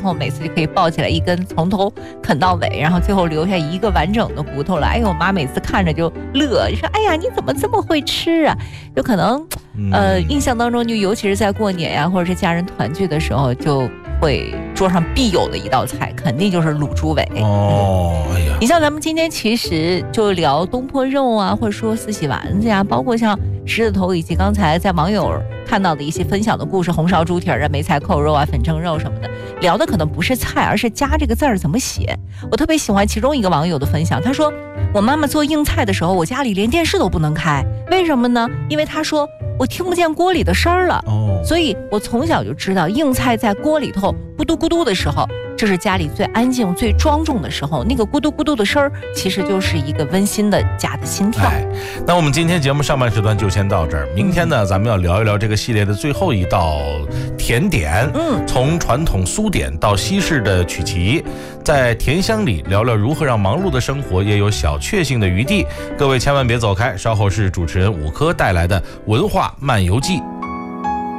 后每次就可以抱起来一根，从头啃到尾，然后最后留下一个完整的骨头来。哎呦，我妈每次看着就乐，就说：“哎呀，你怎么这么会吃啊？”就可能，印象当中就尤其是在过年呀，或者是家人团聚的时候，就会桌上必有的一道菜，肯定就是卤猪尾。 哎呀， 你像咱们今天其实就聊东坡肉啊，或者说四喜丸子呀，包括像狮子头，以及刚才在网友看到的一些分享的故事，红烧猪蹄啊、梅菜扣肉啊、粉蒸肉什么的，聊的可能不是菜，而是家这个字儿怎么写。我特别喜欢其中一个网友的分享，他说我妈妈做硬菜的时候，我家里连电视都不能开，为什么呢？因为他说我听不见锅里的声儿了，所以我从小就知道硬菜在锅里头咕嘟咕嘟的时候，这是家里最安静最庄重的时候，那个咕嘟咕嘟的声儿其实就是一个温馨的家的心跳。 那我们今天节目上半时段就先到这儿，明天呢咱们要聊一聊这个系列的最后一道甜点，从传统苏点到西式的曲奇，在甜香里聊聊如何让忙碌的生活也有小确幸的余地。各位千万别走开，稍后是主持人5颗带来的文化漫游记。